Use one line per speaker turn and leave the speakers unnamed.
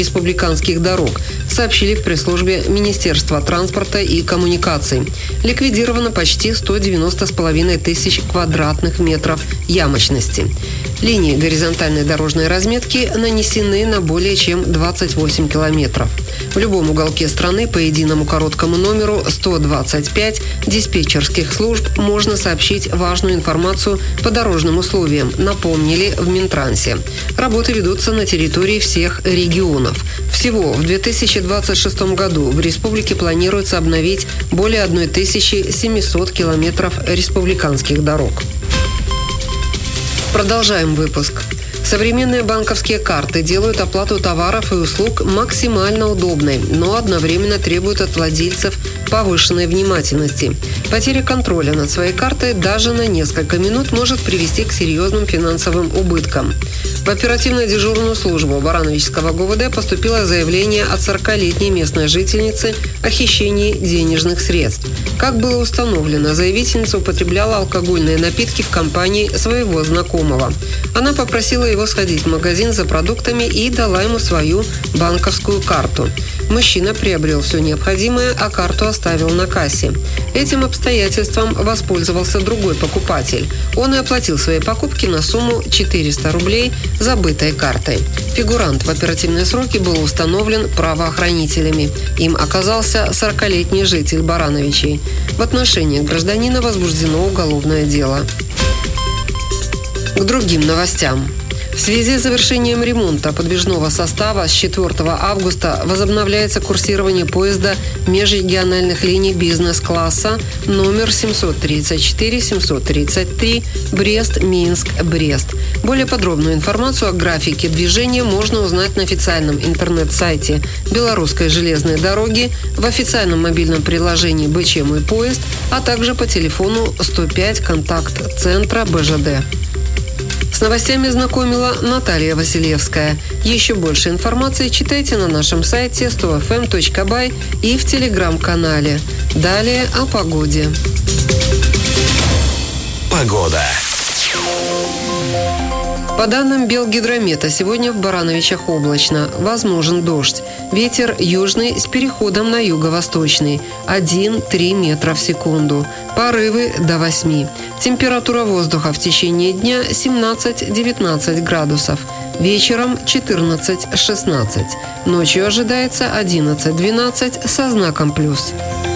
республиканских дорог, сообщили в пресс-службе Министерства транспорта и коммуникаций. Ликвидировано почти 190,5 тысяч квадратных метров ямочности. Линии горизонтальной дорожной разметки нанесены на более чем 28 километров. В любом уголке страны по единому короткому номеру 125 диспетчерских служб можно сообщить важную информацию по дорожным условиям, напомнили в Минтрансе. Работы ведутся на территории всех регионов. Всего в 2026 году в республике планируется обновить более 1700 километров республиканских дорог. Продолжаем выпуск. Современные банковские карты делают оплату товаров и услуг максимально удобной, но одновременно требуют от владельцев повышенной внимательности. Потеря контроля над своей картой даже на несколько минут может привести к серьезным финансовым убыткам. В оперативно-дежурную службу Барановичского ГУВД поступило заявление от 40-летней местной жительницы о хищении денежных средств. Как было установлено, заявительница употребляла алкогольные напитки в компании своего знакомого. Она попросила его сходить в магазин за продуктами и дала ему свою банковскую карту. Мужчина приобрел все необходимое, а карту оставил на кассе. Этим обстоятельством воспользовался другой покупатель. Он и оплатил свои покупки на сумму 400 рублей забытой картой. Фигурант в оперативные сроки был установлен правоохранителями. Им оказался 40-летний житель Барановичей. В отношении гражданина возбуждено уголовное дело. К другим новостям. В связи с завершением ремонта подвижного состава с 4 августа возобновляется курсирование поезда межрегиональных линий бизнес-класса номер 734-733 Брест-Минск-Брест. Более подробную информацию о графике движения можно узнать на официальном интернет-сайте Белорусской железной дороги, в официальном мобильном приложении «БЧ Мой поезд», а также по телефону 105 контакт-центра БЖД. С новостями знакомила Наталья Василевская. Еще больше информации читайте на нашем сайте 100fm.by и в телеграм-канале. Далее о погоде.
Погода.
По данным Белгидромета, сегодня в Барановичах облачно. Возможен дождь. Ветер южный с переходом на юго-восточный. 1-3 метра в секунду. Порывы до 8. Температура воздуха в течение дня 17-19 градусов. Вечером 14-16. Ночью ожидается 11-12 со знаком плюс.